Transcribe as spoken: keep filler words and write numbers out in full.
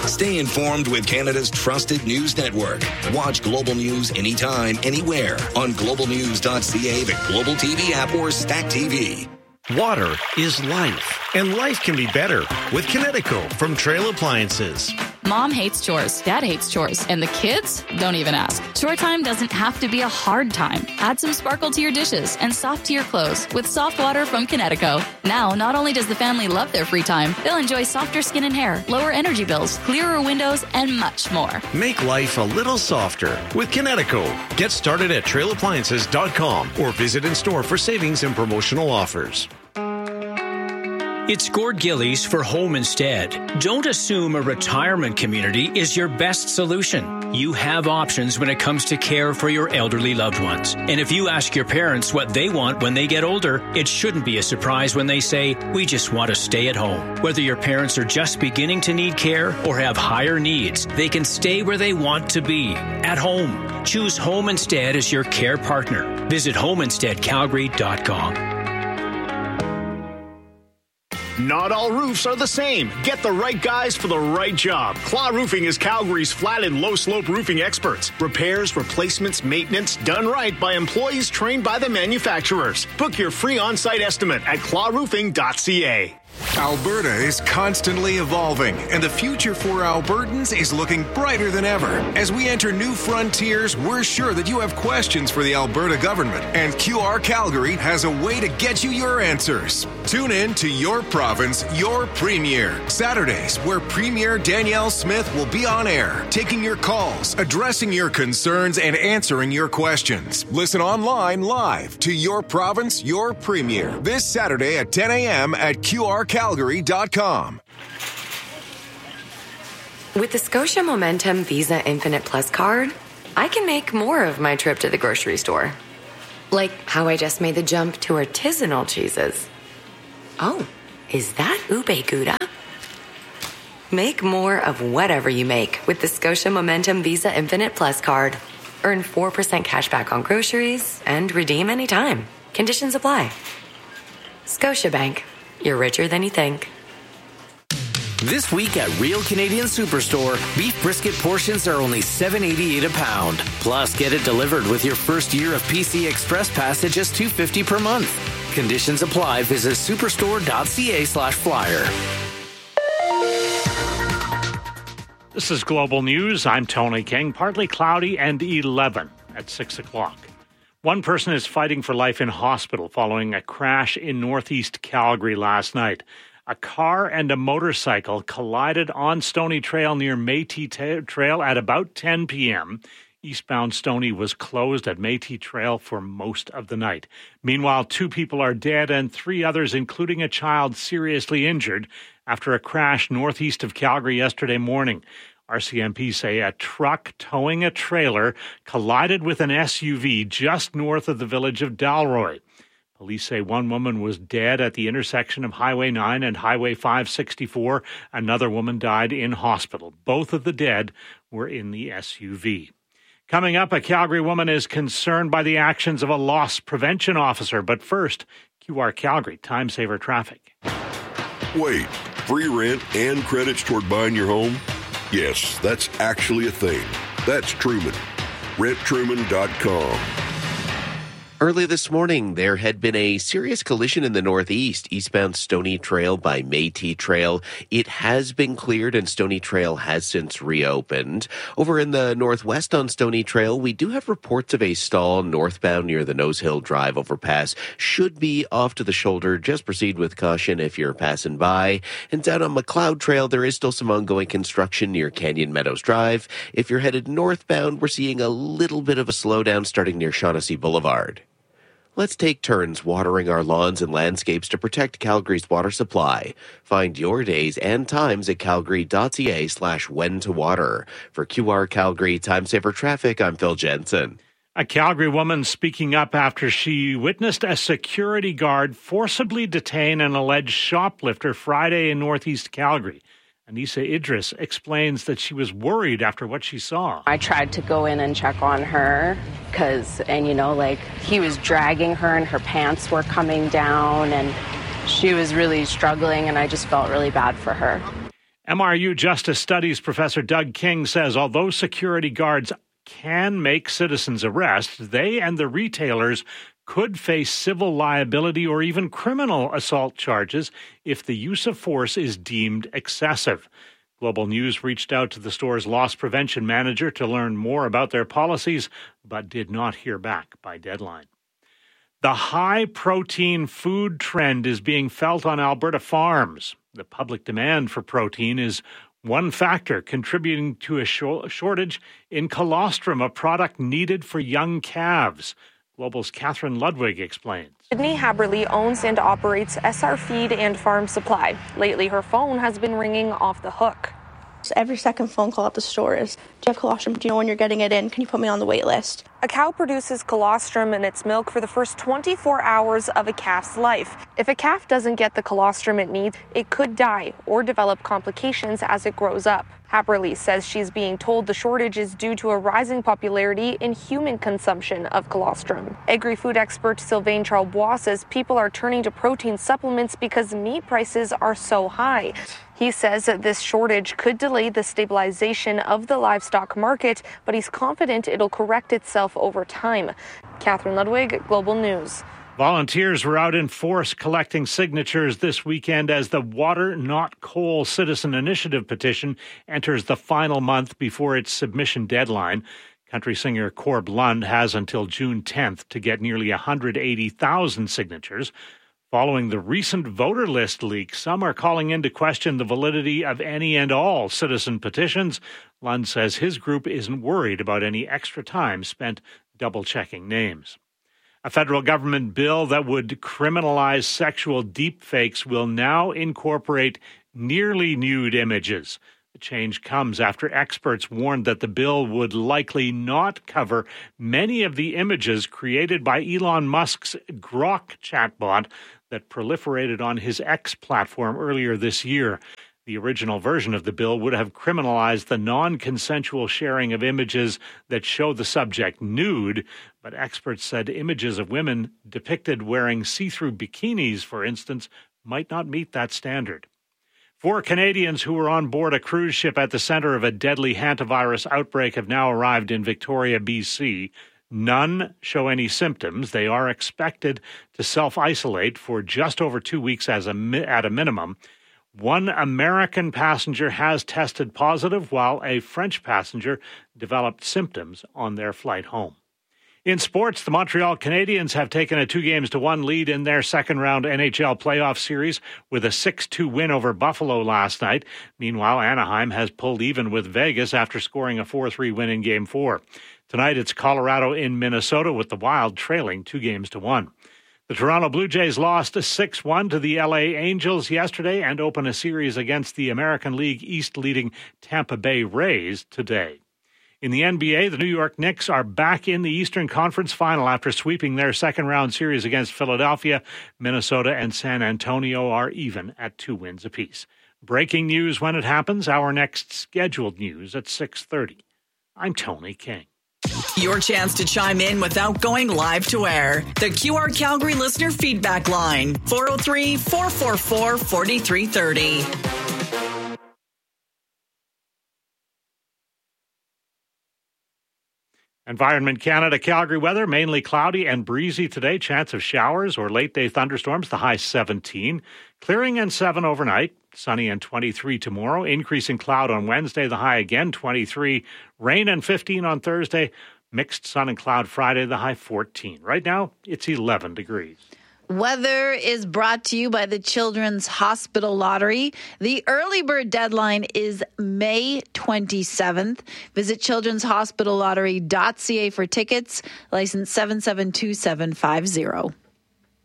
Stay informed with Canada's trusted news network. Watch Global News anytime, anywhere on global news dot c a, the Global T V app, or Stack T V. Water is life, and life can be better with Kinetico from Trail Appliances. Mom hates chores, Dad hates chores, and the kids don't even ask. Chore time doesn't have to be a hard time. Add some sparkle to your dishes and soft to your clothes with soft water from Kinetico. Now, not only does the family love their free time, they'll enjoy softer skin and hair, lower energy bills, clearer windows, and much more. Make life a little softer with Kinetico. Get started at trail appliances dot com or visit in store for savings and promotional offers. It's Gord Gillies for Home Instead. Don't assume a retirement community is your best solution. You have options when it comes to care for your elderly loved ones. And if you ask your parents what they want when they get older, it shouldn't be a surprise when they say, we just want to stay at home. Whether your parents are just beginning to need care or have higher needs, they can stay where they want to be, at home. Choose Home Instead as your care partner. Visit home instead calgary dot com. Not all roofs are the same. Get the right guys for the right job. Claw Roofing is Calgary's flat and low slope roofing experts. Repairs, replacements, maintenance, done right by employees trained by the manufacturers. Book your free on-site estimate at claw roofing dot c a. Alberta is constantly evolving, and the future for Albertans is looking brighter than ever. As we enter new frontiers, we're sure that you have questions for the Alberta government, and Q R Calgary has a way to get you your answers. Tune in to Your Province, Your Premier, Saturdays, where Premier Danielle Smith will be on air, taking your calls, addressing your concerns, and answering your questions. Listen online live to Your Province, Your Premier, this Saturday at ten a.m. at Q R calgary dot com. With the Scotia Momentum Visa Infinite Plus card, I can make more of my trip to the grocery store. Like how I just made the jump to artisanal cheeses. Oh, is that ube gouda? Make more of whatever you make with the Scotia Momentum Visa Infinite Plus card. Earn four percent cash back on groceries and redeem anytime. Conditions apply. Scotiabank. You're richer than you think. This week at Real Canadian Superstore, beef brisket portions are only seven eighty-eight a pound. Plus, get it delivered with your first year of P C Express Pass at just two fifty per month. Conditions apply. Visit superstore dot c a slash flyer. This is Global News. I'm Tony King. Partly cloudy and eleven at six o'clock. One person is fighting for life in hospital following a crash in northeast Calgary last night. A car and a motorcycle collided on Stony Trail near Métis Trail at about ten p.m. Eastbound Stony was closed at Métis Trail for most of the night. Meanwhile, two people are dead and three others, including a child, seriously injured after a crash northeast of Calgary yesterday morning. R C M P say a truck towing a trailer collided with an S U V just north of the village of Dalroy. Police say one woman was dead at the intersection of Highway nine and Highway five sixty-four. Another woman died in hospital. Both of the dead were in the S U V. Coming up, a Calgary woman is concerned by the actions of a loss prevention officer. But first, Q R Calgary, time saver traffic. Wait, free rent and credits toward buying your home? Yes, that's actually a thing. That's Truman. rent truman dot com. Early this morning, there had been a serious collision in the northeast, eastbound Stony Trail by Métis Trail. It has been cleared and Stony Trail has since reopened. Over in the northwest on Stony Trail, we do have reports of a stall northbound near the Nose Hill Drive overpass. Should be off to the shoulder. Just proceed with caution if you're passing by. And down on McLeod Trail, there is still some ongoing construction near Canyon Meadows Drive. If you're headed northbound, we're seeing a little bit of a slowdown starting near Shaughnessy Boulevard. Let's take turns watering our lawns and landscapes to protect Calgary's water supply. Find your days and times at calgary dot c a slash when to water. For Q R Calgary Time Saver Traffic, I'm Phil Jensen. A Calgary woman speaking up after she witnessed a security guard forcibly detain an alleged shoplifter Friday in northeast Calgary. Anissa Idris explains that she was worried after what she saw. I tried to go in and check on her because, and you know, like he was dragging her and her pants were coming down and she was really struggling and I just felt really bad for her. M R U Justice Studies professor Doug King says although security guards can make citizens arrest, they and the retailers could face civil liability or even criminal assault charges if the use of force is deemed excessive. Global News reached out to the store's loss prevention manager to learn more about their policies, but did not hear back by deadline. The high-protein food trend is being felt on Alberta farms. The public demand for protein is one factor contributing to a shortage in colostrum, a product needed for young calves. Global's Catherine Ludwig explains. Sydney Haberly owns and operates S R Feed and Farm Supply. Lately, her phone has been ringing off the hook. Every second phone call at the store is, do you have colostrum? Do you know when you're getting it in? Can you put me on the wait list? A cow produces colostrum in its milk for the first twenty-four hours of a calf's life. If a calf doesn't get the colostrum it needs, it could die or develop complications as it grows up. Haberly says she's being told the shortage is due to a rising popularity in human consumption of colostrum. Agri-food expert Sylvain Charlebois says people are turning to protein supplements because meat prices are so high. He says that this shortage could delay the stabilization of the livestock market, but he's confident it'll correct itself over time. Catherine Ludwig, Global News. Volunteers were out in force collecting signatures this weekend as the Water Not Coal Citizen Initiative petition enters the final month before its submission deadline. Country singer Corb Lund has until June tenth to get nearly one hundred eighty thousand signatures. Following the recent voter list leak, some are calling into question the validity of any and all citizen petitions. Lund says his group isn't worried about any extra time spent double-checking names. A federal government bill that would criminalize sexual deepfakes will now incorporate nearly nude images. The change comes after experts warned that the bill would likely not cover many of the images created by Elon Musk's Grok chatbot that proliferated on his X platform earlier this year. The original version of the bill would have criminalized the non-consensual sharing of images that show the subject nude, but experts said images of women depicted wearing see-through bikinis, for instance, might not meet that standard. Four Canadians who were on board a cruise ship at the center of a deadly hantavirus outbreak have now arrived in Victoria, B C. None show any symptoms. They are expected to self-isolate for just over two weeks as a mi- at a minimum. One American passenger has tested positive, while a French passenger developed symptoms on their flight home. In sports, the Montreal Canadiens have taken a two games to one lead in their second-round N H L playoff series with a six two win over Buffalo last night. Meanwhile, Anaheim has pulled even with Vegas after scoring a four three win in Game four. Tonight, it's Colorado in Minnesota with the Wild trailing two games to one. The Toronto Blue Jays lost six one to the L A Angels yesterday and open a series against the American League East leading Tampa Bay Rays today. In the N B A, the New York Knicks are back in the Eastern Conference Final after sweeping their second-round series against Philadelphia. Minnesota and San Antonio are even at two wins apiece. Breaking news when it happens, our next scheduled news at six thirty. I'm Tony King. Your chance to chime in without going live to air. The Q R Calgary Listener Feedback Line, four oh three, four four four, four three three oh. Environment Canada Calgary weather, mainly cloudy and breezy today. Chance of showers or late-day thunderstorms, the high seventeen. Clearing and seven overnight. Sunny and twenty-three tomorrow. Increasing cloud on Wednesday, the high again twenty-three. Rain and fifteen on Thursday. Mixed sun and cloud Friday, the high fourteen. Right now, it's eleven degrees. Weather is brought to you by the Children's Hospital Lottery. The early bird deadline is May twenty-seventh. Visit children's hospital lottery dot c a for tickets. License seven seven two seven five zero.